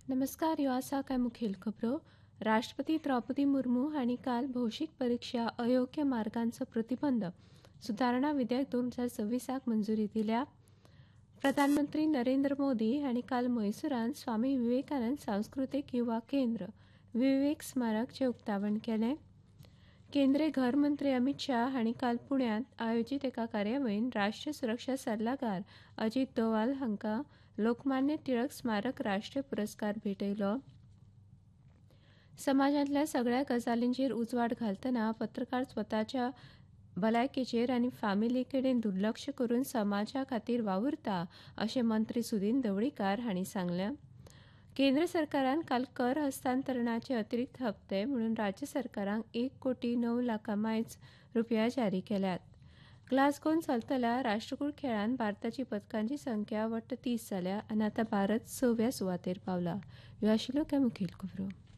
नमस्कार, ह्यो आसा काय मुखेल खबरो. राष्ट्रपती द्रौपदी मुर्मू हांणी काल भौशीक परीक्षा अयोग्य मार्गांचो प्रतिबंध सुदारणा विधेयक 2026क मंजुरी दिल्या. प्रधानमंत्री नरेंद्र मोदी हांणी काल म्हैसूरांत स्वामी विवेकानंद सांस्कृतीक युवा केंद्र विवेक स्मारकचें उक्तावण केलें. केंद्रीय घर मंत्री अमित शाह हांणी काल पुण्यांत आयोजीत एका कार्यावळींत राष्ट्रीय सुरक्षा सल्लागार अजित डोवाल हांकां लोकमान्य टिळक स्मारक राष्ट्रीय पुरस्कार भेटयलो. समाजांतल्या सगळ्या गजालींचेर उजवाड घालतना पत्रकार स्वताच्या भलायकेचेर आनी फामिली कडेन दुर्लक्ष करून समाजा खातीर वावुरता अशें मंत्री सुदीन ढवळीकार हांणी सांगलें. केंद्र सरकारान काल कर हस्तांतरणाचे अतिरिक्त हप्ते म्हणून राज्य सरकारांक 1,09,00,000 मायज रुपया जारी केल्यात. ग्लासगोवन चलतल्या राष्ट्रकूळ खेळांत भारताची पदकांची संख्या वट्ट 30 जाल्या आनी आतां भारत 6व्या सुवातेर पावला. ह्यो आशिल्ल्यो कांय मुखेल खबरो.